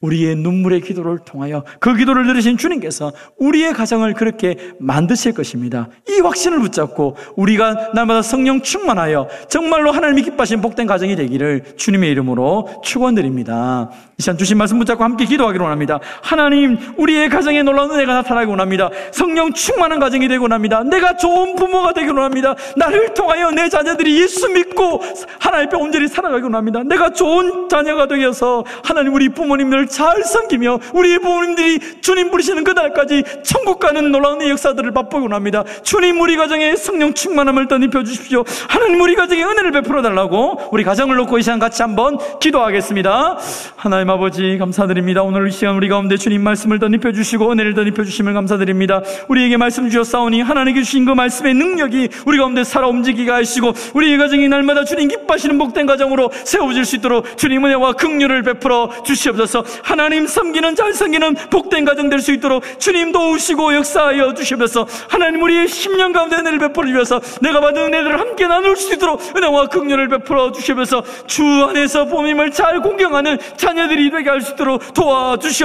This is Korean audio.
우리의 눈물의 기도를 통하여 그 기도를 들으신 주님께서 우리의 가정을 그렇게 만드실 것입니다. 이 확신을 붙잡고 우리가 날마다 성령 충만하여 정말로 하나님이 기뻐하시는 복된 가정이 되기를 주님의 이름으로 축원드립니다. 이 시간 주신 말씀 붙잡고 함께 기도하기를 원합니다. 하나님, 우리의 가정에 놀라운 은혜가 나타나기 원합니다. 성령 충만한 가정이 되기 원합니다. 내가 좋은 부모가 되기 원합니다. 나를 통하여 내 자녀들이 예수 믿고 하나님 앞에 온전히 살아가기 원합니다. 내가 좋은 자녀가 되어서 하나님 우리 부모님들 잘 섬기며 우리 부모님들이 주님 부르시는 그날까지 천국 가는 놀라운 역사들을 맛보기 원합니다. 주님, 우리 가정에 성령 충만함을 덧입혀 주십시오. 하나님, 우리 가정에 은혜를 베풀어 달라고 우리 가정을 놓고 이 시간 같이 한번 기도하겠습니다. 하나님 아버지, 감사드립니다. 오늘 이 시간 우리 가운데 주님 말씀을 덧입혀 주시고 은혜를 덧입혀 주심을 감사드립니다. 우리에게 말씀 주셨사오니 하나님께 주신 그 말씀의 능력이 우리 가운데 살아 움직이게 하시고 우리의 가정이 날마다 주님 기뻐하시는 복된 가정으로 세워질 수 있도록 주님 은혜와 긍휼을 베풀어 주시옵소서. 하나님 섬기는, 잘 섬기는 복된 가정 될 수 있도록 주님 도우시고 역사하여 주시옵소서. 하나님, 우리의 10년 가운데 은혜를 베풀어 주셔서 내가 받은 은혜를 함께 나눌 수 있도록 은혜와 긍휼을 베풀어 주시옵소서. 주 안에서 부모님을 잘 공경하는 자녀들이 되게 할 수 있도록 도와주시옵소서.